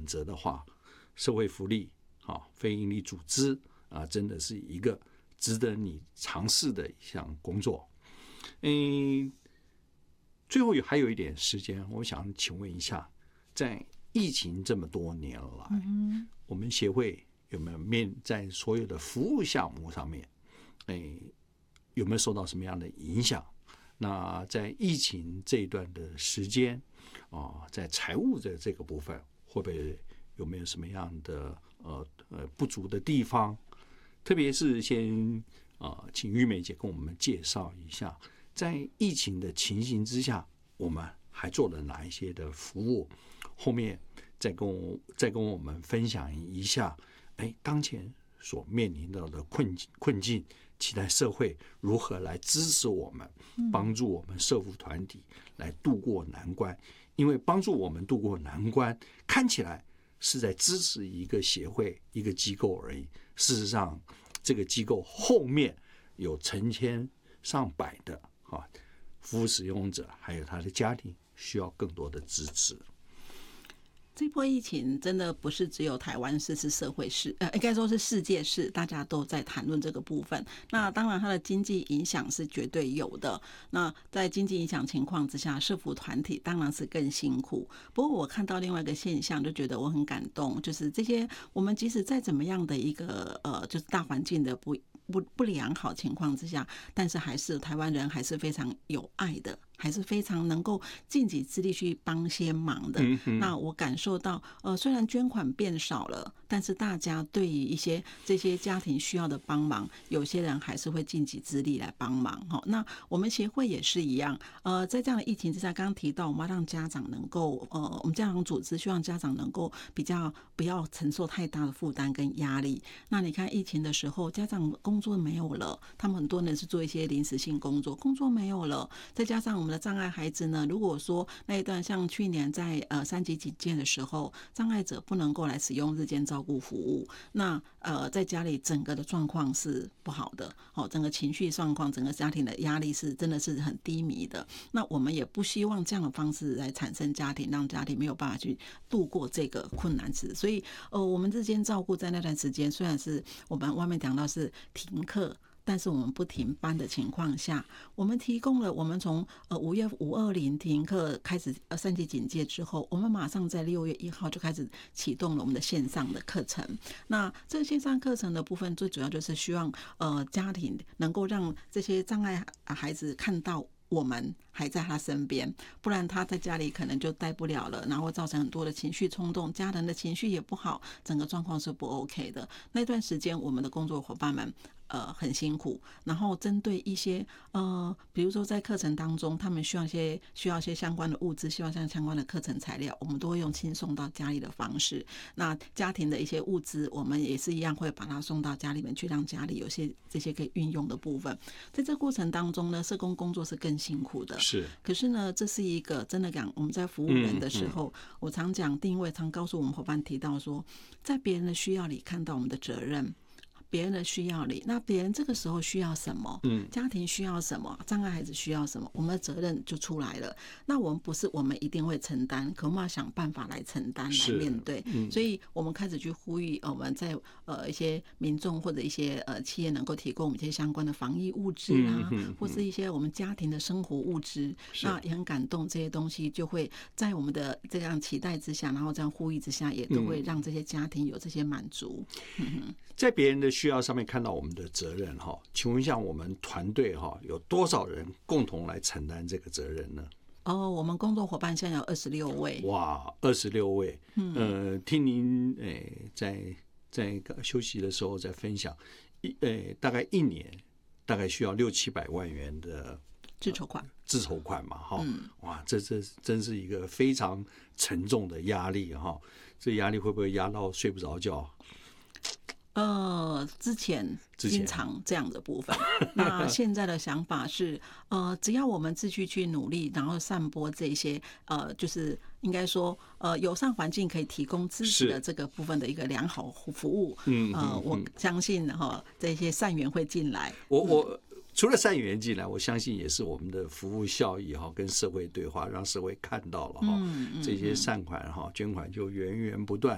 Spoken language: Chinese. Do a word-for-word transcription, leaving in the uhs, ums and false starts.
择的话，社会福利啊，非营利组织啊，真的是一个值得你尝试的一项工作。嗯，最后还有一点时间，我想请问一下，在疫情这么多年来，嗯、我们协会有没有面在所有的服务项目上面，哎，有没有受到什么样的影响？那在疫情这一段的时间啊，在财务的这个部分，会不会有没有什么样的呃呃不足的地方？特别是先啊、呃，请玉梅姐跟我们介绍一下，在疫情的情形之下，我们还做了哪一些的服务？后面再跟我再跟我们分享一下，哎，当前所面临到的困困境，期待社会如何来支持我们，帮助我们社福团体来度过难关。因为帮助我们度过难关，看起来是在支持一个协会、一个机构而已。事实上，这个机构后面有成千上百的啊服务使用者，还有他的家庭需要更多的支持。 这波疫情真的不是只有台湾市，是社会市，呃，应该说是世界市，大家都在谈论这个部分。那当然，它的经济影响是绝对有的。那在经济影响情况之下，社福团体当然是更辛苦。不过，我看到另外一个现象，就觉得我很感动，就是这些我们即使在怎么样的一个呃，就是大环境的不不不良好情况之下，但是还是台湾人还是非常有爱的。还是非常能够尽己之力去帮些忙的。嗯、那我感受到，呃，虽然捐款变少了，但是大家对于一些这些家庭需要的帮忙，有些人还是会尽己之力来帮忙。哈，那我们协会也是一样，呃，在这样的疫情之下，刚刚提到我们要让家长能够，呃，我们家长组织希望家长能够比较不要承受太大的负担跟压力。那你看疫情的时候，家长工作没有了，他们很多人是做一些临时性工作，工作没有了，再加上我们的障碍孩子呢，如果说那一段像去年在呃三级警戒的时候，障碍者不能够来使用日间照顾服务，那呃在家里整个的状况是不好的，好、哦，整个情绪状况，整个家庭的压力是真的是很低迷的。那我们也不希望这样的方式来产生家庭，让家庭没有办法去度过这个困难期。所以呃，我们日间照顾在那段时间，虽然是我们外面讲到是停课。但是我们不停班的情况下，我们提供了我们从呃五月五二零停课开始呃三级警戒之后，我们马上在六月一号就开始启动了我们的线上的课程。那这个线上课程的部分，最主要就是希望呃家庭能够让这些障碍孩子看到我们还在他身边，不然他在家里可能就待不了了，然后造成很多的情绪冲动，家人的情绪也不好，整个状况是不 OK 的。那段时间我们的工作伙伴们呃很辛苦，然后针对一些呃比如说在课程当中他们需要一些需要一些相关的物资，需要像相关的课程材料，我们都会用轻送到家里的方式。那家庭的一些物资我们也是一样会把它送到家里面去，让家里有些这些可以运用的部分。在这个过程当中呢，社工工作是更辛苦的， 是， 可是呢，这是一个真的讲我们在服务人的时候，嗯嗯、我常讲定位，常告诉我们伙伴提到说，在别人的需要里看到我们的责任。别人的需要里，那别人这个时候需要什么？嗯，家庭需要什么？障碍孩子需要什么？我们的责任就出来了。那我们不是我们一定会承担，可我们要想办法来承担、来面对。嗯、所以我们开始去呼吁，我们在呃一些民众或者一些呃企业能够提供我们一些相关的防疫物资啊，嗯嗯嗯、或是一些我们家庭的生活物资。那也很感动，这些东西就会在我们的这样期待之下，然后这样呼吁之下，也都会让这些家庭有这些满足。嗯、 在别人的需要上面看到我们的责任哈，请问一下，我们团队哈有多少人共同来承担这个责任呢？ 哦，我们工作伙伴现在有二十六位。 哇，二十六位。嗯，呃，听您诶在在休息的时候在分享，一诶大概一年大概需要六七百万元的自筹款， 自筹款嘛，哈、嗯，哇，这这真是一个非常沉重的压力哈，这压力会不会压到睡不着觉？ 呃，之前经常这样的部分，那现在的想法是，呃，只要我们自己去努力，然后散播这些，呃，就是应该说，呃，友善环境可以提供支持的这个部分的一个良好服务，嗯，呃，我相信哈，这些善缘会进来。 我我。除了善缘进来，我相信也是我们的服务效益哈，跟社会对话，让社会看到了哈，这些善款哈捐款就源源不断。